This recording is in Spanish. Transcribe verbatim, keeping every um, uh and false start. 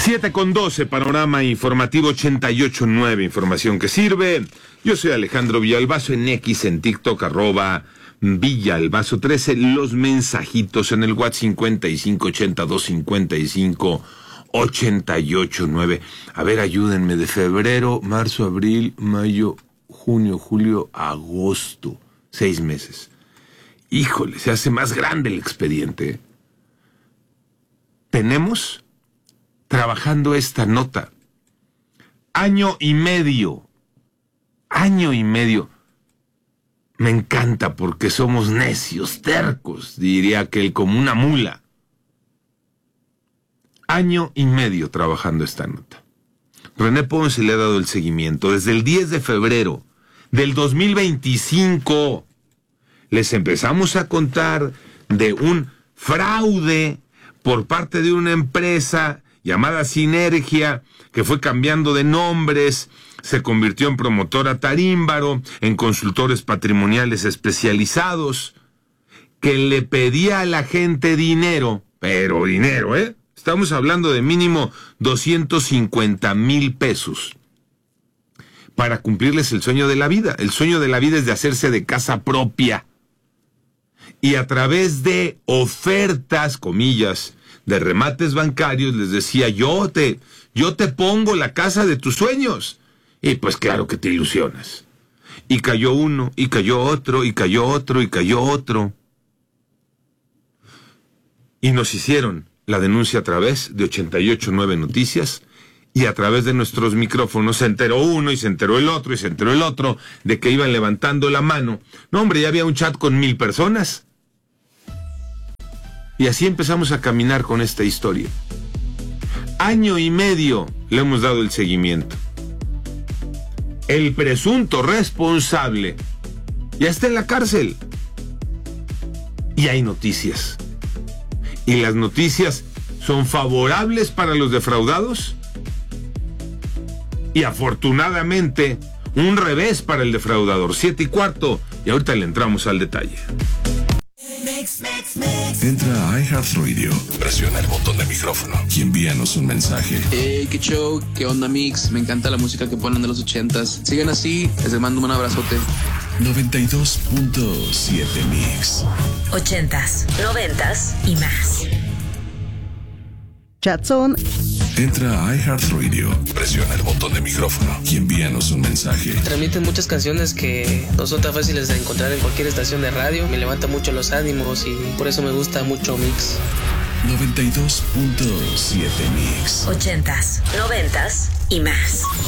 siete con doce, panorama informativo ochenta y ocho punto nueve, información que sirve. Yo soy Alejandro Villalbazo, en X, en TikTok, arroba Villalbazo trece, los mensajitos en el WhatsApp cincuenta y cinco ochenta y dos cincuenta y cinco ochenta y ocho nueve. A ver, ayúdenme, de febrero, marzo, abril, mayo, junio, julio, agosto, seis meses. Híjole, se hace más grande el expediente. Tenemos trabajando esta nota año y medio, año y medio. Me encanta porque somos necios, tercos, diría aquel, como una mula. Año y medio trabajando esta nota. René Ponce le ha dado el seguimiento desde el diez de febrero del dos mil veinticinco. Les empezamos a contar de un fraude por parte de una empresa llamada Sinergia, que fue cambiando de nombres, se convirtió en promotora Tarímbaro, en consultores patrimoniales especializados, que le pedía a la gente dinero, pero dinero, ¿eh? Estamos hablando de mínimo doscientos cincuenta mil pesos, para cumplirles el sueño de la vida. El sueño de la vida es de hacerse de casa propia. Y a través de ofertas, comillas, de remates bancarios, les decía, yo te, yo te pongo la casa de tus sueños. Y pues claro que te ilusionas. Y cayó uno, y cayó otro, y cayó otro, y cayó otro. Y nos hicieron la denuncia a través de ochenta y ocho punto nueve Noticias, y a través de nuestros micrófonos se enteró uno, y se enteró el otro, y se enteró el otro, de que iban levantando la mano. No, hombre, ya había un chat con mil personas. Y así empezamos a caminar con esta historia. Año y medio le hemos dado el seguimiento. El presunto responsable ya está en la cárcel. Y hay noticias. Y las noticias son favorables para los defraudados. Y afortunadamente, un revés para el defraudador. Siete y cuarto. Y ahorita le entramos al detalle. Entra a iHeartRadio, presiona el botón de micrófono y envíanos un mensaje. Hey, qué show, qué onda, Mix. Me encanta la música que ponen de los ochentas. Sigan así, les mando un abrazote. noventa y dos punto siete Mix. Ochentas, noventas y más. Chatson. Entra a iHeartRadio, presiona el botón de micrófono y envíanos un mensaje. Transmiten muchas canciones que no son tan fáciles de encontrar en cualquier estación de radio. Me levanta mucho los ánimos y por eso me gusta mucho Mix. noventa y dos punto siete Mix. Ochentas, noventas y más.